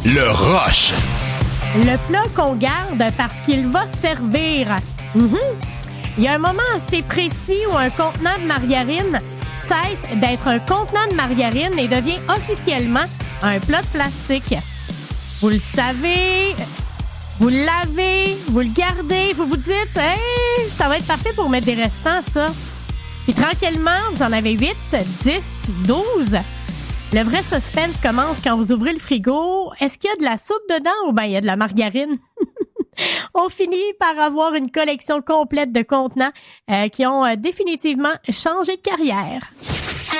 Le rush. Le plat qu'on garde parce qu'il va servir. Il y a un moment assez précis où un contenant de margarine cesse d'être un contenant de margarine et devient officiellement un plat de plastique. Vous le savez, vous le lavez, vous le gardez, vous vous dites « Hey, ça va être parfait pour mettre des restants, ça. » Puis tranquillement, vous en avez 8, 10, 12. Le vrai suspense commence quand vous ouvrez le frigo. Est-ce qu'il y a de la soupe dedans ou bien il y a de la margarine? On finit par avoir une collection complète de contenants qui ont définitivement changé de carrière.